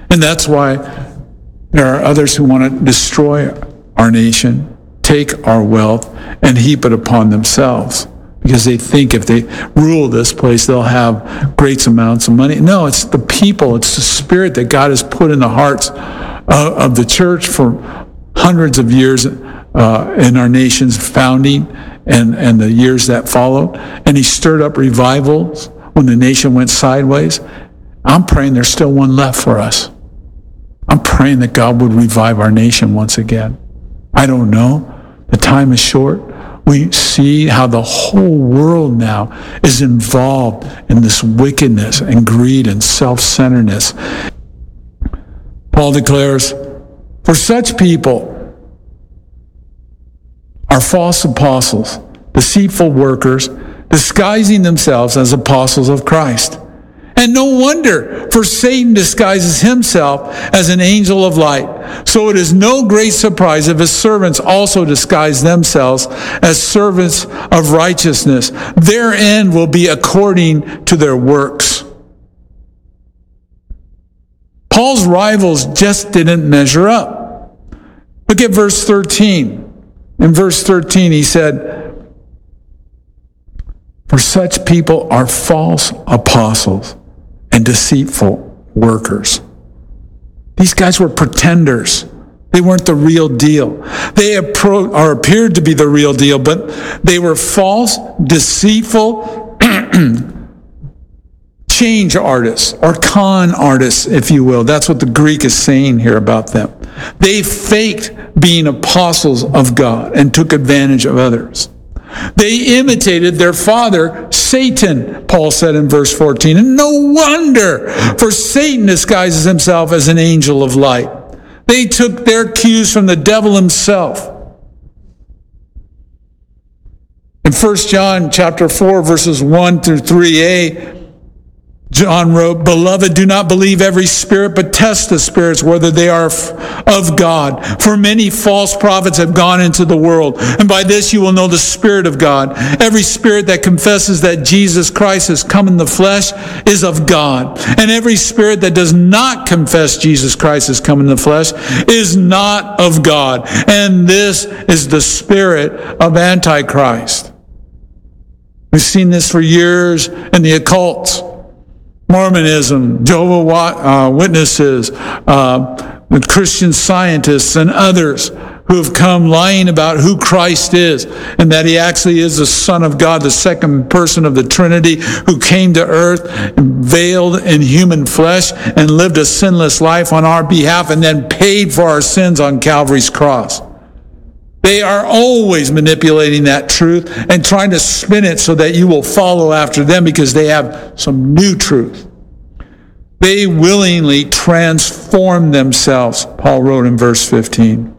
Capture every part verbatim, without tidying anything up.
And that's why there are others who want to destroy our nation, take our wealth, and heap it upon themselves, because they think if they rule this place, they'll have great amounts of money. No, it's the people, it's the spirit that God has put in the hearts uh, of the church for hundreds of years uh, in our nation's founding and, and the years that followed. And he stirred up revivals when the nation went sideways. I'm praying there's still one left for us. I'm praying that God would revive our nation once again. I don't know. The time is short. We see how the whole world now is involved in this wickedness and greed and self-centeredness. Paul declares, for such people are false apostles, deceitful workers, disguising themselves as apostles of Christ. And no wonder, for Satan disguises himself as an angel of light. So it is no great surprise if his servants also disguise themselves as servants of righteousness. Their end will be according to their works. Paul's rivals just didn't measure up. Look at verse thirteen. In verse thirteen, he said, for such people are false apostles and deceitful workers. These guys were pretenders. They weren't the real deal. They appro- or appeared to be the real deal, but they were false, deceitful change artists, or con artists, if you will. That's what the Greek is saying here about them. They faked being apostles of God and took advantage of others. They imitated their father, Satan, Paul said in verse fourteen. And no wonder, for Satan disguises himself as an angel of light. They took their cues from the devil himself. In First John chapter four, verses one through three a, John wrote, beloved, do not believe every spirit, but test the spirits whether they are of God. For many false prophets have gone into the world, and by this you will know the Spirit of God. Every spirit that confesses that Jesus Christ has come in the flesh is of God. And every spirit that does not confess Jesus Christ has come in the flesh is not of God. And this is the spirit of Antichrist. We've seen this for years in the occult. Mormonism, Jehovah's Witnesses, uh, the Christian Scientists, and others who have come lying about who Christ is and that he actually is the Son of God, the second person of the Trinity, who came to earth veiled in human flesh and lived a sinless life on our behalf and then paid for our sins on Calvary's cross. They are always manipulating that truth and trying to spin it so that you will follow after them because they have some new truth. They willingly transform themselves, Paul wrote in verse fifteen.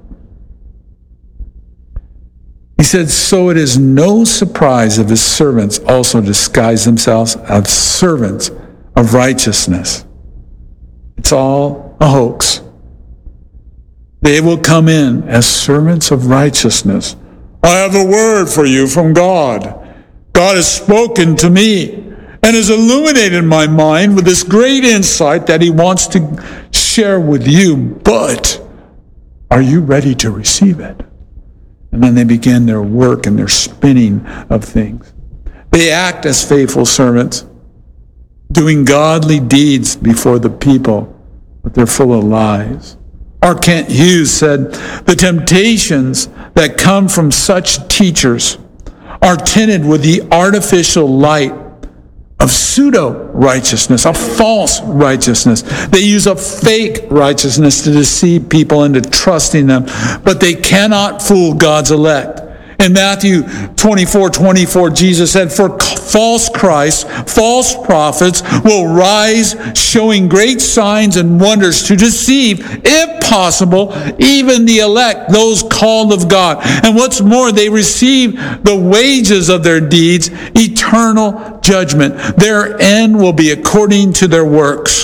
He said, so it is no surprise if his servants also disguise themselves as servants of righteousness. It's all a hoax. They will come in as servants of righteousness. I have a word for you from God. God has spoken to me and has illuminated my mind with this great insight that he wants to share with you. But are you ready to receive it? And then they begin their work and their spinning of things. They act as faithful servants, doing godly deeds before the people, but they're full of lies. R. Kent Hughes said, the temptations that come from such teachers are tinted with the artificial light of pseudo-righteousness, a false righteousness. They use a fake righteousness to deceive people into trusting them, but they cannot fool God's elect. In Matthew twenty-four twenty-four, Jesus said, for false Christs, false prophets will rise showing great signs and wonders to deceive, if possible, even the elect, those called of God. And what's more, they receive the wages of their deeds, eternal judgment. Their end will be according to their works.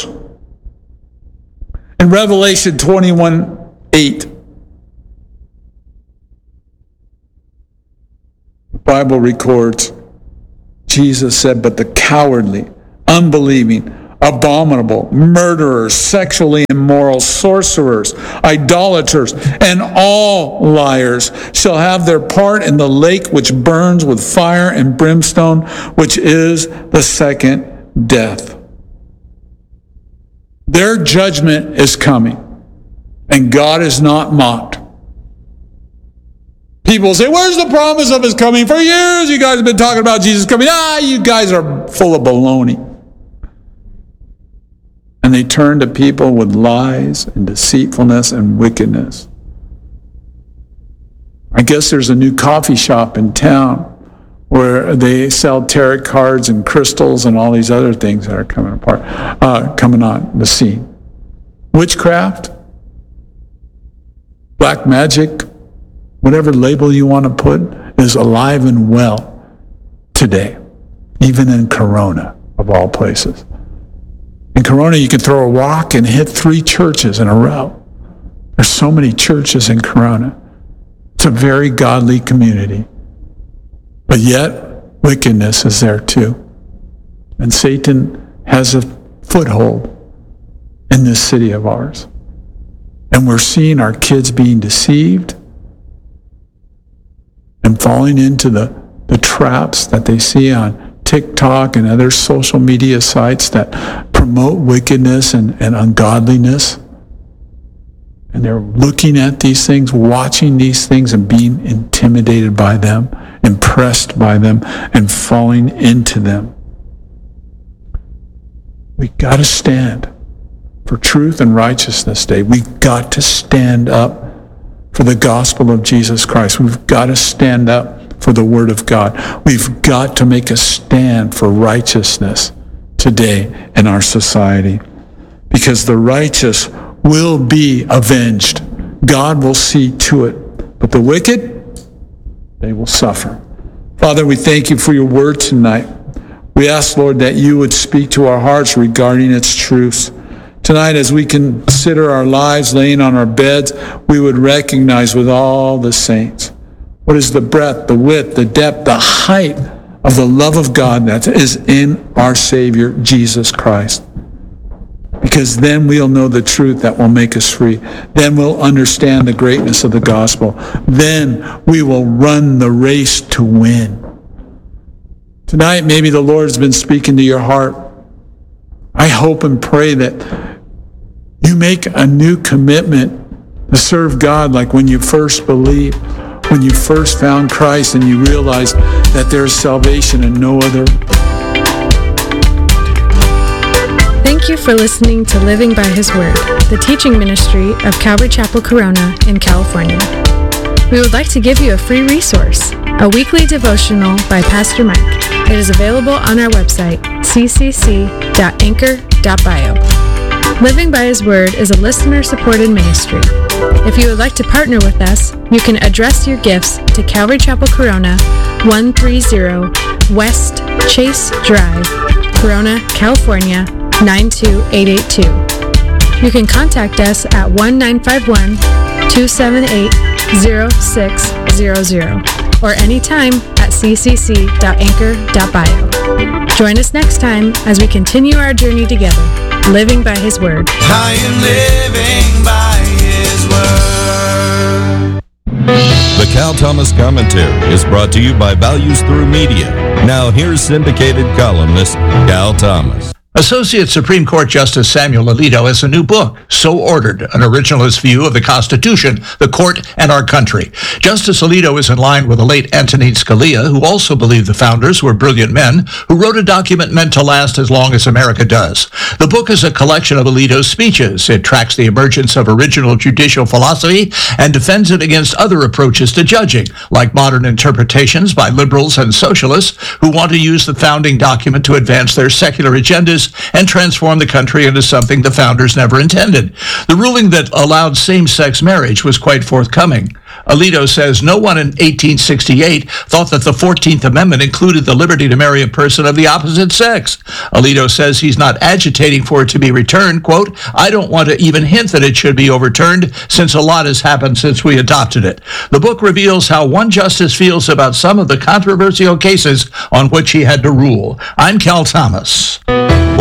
In Revelation twenty-one eight, Bible records, Jesus said, but the cowardly, unbelieving, abominable, murderers, sexually immoral, sorcerers, idolaters, and all liars shall have their part in the lake which burns with fire and brimstone, which is the second death. Their judgment is coming, and God is not mocked. People say, where's the promise of his coming? For years you guys have been talking about Jesus coming. Ah, you guys are full of baloney. And they turn to people with lies and deceitfulness and wickedness. I guess there's a new coffee shop in town where they sell tarot cards and crystals and all these other things that are coming apart, uh, coming on the scene. Witchcraft, black magic, whatever label you want to put, is alive and well today, even in Corona, of all places. In Corona, you can throw a rock and hit three churches in a row. There's so many churches in Corona. It's a very godly community. But yet, wickedness is there too. And Satan has a foothold in this city of ours. And we're seeing our kids being deceived and falling into the, the traps that they see on TikTok and other social media sites that promote wickedness and, and ungodliness. And they're looking at these things, watching these things, and being intimidated by them, impressed by them, and falling into them. We got to stand for truth and righteousness day. We got to stand up for the gospel of Jesus Christ. We've got to stand up for the Word of God. We've got to make a stand for righteousness today in our society, because the righteous will be avenged. God will see to it. But the wicked, they will suffer. Father, we thank you for your word tonight. We ask, Lord, that you would speak to our hearts regarding its truths. Tonight, as we consider our lives laying on our beds, we would recognize with all the saints what is the breadth, the width, the depth, the height of the love of God that is in our Savior, Jesus Christ. Because then we'll know the truth that will make us free. Then we'll understand the greatness of the gospel. Then we will run the race to win. Tonight, maybe the Lord's been speaking to your heart. I hope and pray that you make a new commitment to serve God like when you first believed, when you first found Christ and you realized that there is salvation in no other. Thank you for listening to Living by His Word, the teaching ministry of Calvary Chapel Corona in California. We would like to give you a free resource, a weekly devotional by Pastor Mike. It is available on our website, c c c dot anchor dot bio. Living by His Word is a listener-supported ministry. If you would like to partner with us, you can address your gifts to Calvary Chapel Corona, one thirty West Chase Drive, Corona, California, nine two eight eight two. You can contact us at one nine five one, two seven eight, zero six zero zero or anytime at c c c dot anchor dot bio. Join us next time as we continue our journey together, living by His Word. I am living by His Word. The Cal Thomas Commentary is brought to you by Values Through Media. Now here's syndicated columnist Cal Thomas. Associate Supreme Court Justice Samuel Alito has a new book, So Ordered, an originalist view of the Constitution, the court, and our country. Justice Alito is in line with the late Antonin Scalia, who also believed the founders were brilliant men, who wrote a document meant to last as long as America does. The book is a collection of Alito's speeches. It tracks the emergence of original judicial philosophy and defends it against other approaches to judging, like modern interpretations by liberals and socialists who want to use the founding document to advance their secular agendas and transform the country into something the founders never intended. The ruling that allowed same-sex marriage was quite forthcoming. Alito says no one in eighteen sixty-eight thought that the fourteenth Amendment included the liberty to marry a person of the opposite sex. Alito says he's not agitating for it to be returned. Quote, I don't want to even hint that it should be overturned since a lot has happened since we adopted it. The book reveals how one justice feels about some of the controversial cases on which he had to rule. I'm Cal Thomas. For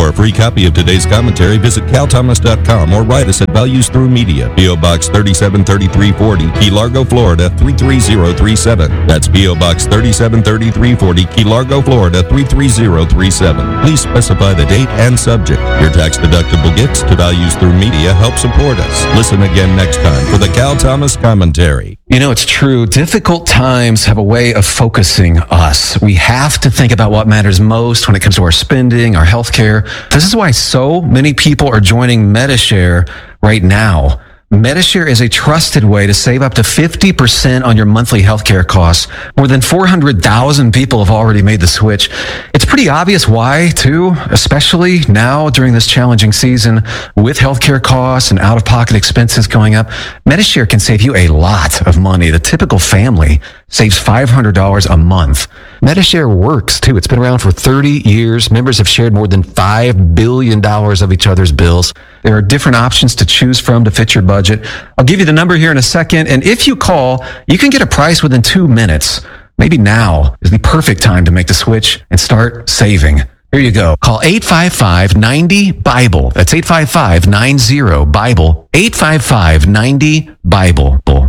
For a free copy of today's commentary, visit cal thomas dot com or write us at Values Through Media, P O Box thirty-seven thirty-three forty, Key Largo, Florida three three zero three seven. That's P O Box thirty-seven thirty-three forty, Key Largo, Florida three three zero three seven. Please specify the date and subject. Your tax-deductible gifts to Values Through Media help support us. Listen again next time for the Cal Thomas Commentary. You know, it's true. Difficult times have a way of focusing us. We have to think about what matters most when it comes to our spending, our health care. This is why so many people are joining Medi-Share right now. Medi-Share is a trusted way to save up to fifty percent on your monthly healthcare costs. More than four hundred thousand people have already made the switch. It's pretty obvious why, too, especially now during this challenging season with healthcare costs and out-of-pocket expenses going up. Medi-Share can save you a lot of money. The typical family saves five hundred dollars a month. Medi-Share works, too. It's been around for thirty years. Members have shared more than five billion dollars of each other's bills. There are different options to choose from to fit your budget. I'll give you the number here in a second, and if you call, you can get a price within two minutes. Maybe now is the perfect time to make the switch and start saving. Here you go. Call eight five five, nine zero, BIBLE. That's eight five five, nine zero, BIBLE. eight five five, nine zero, BIBLE.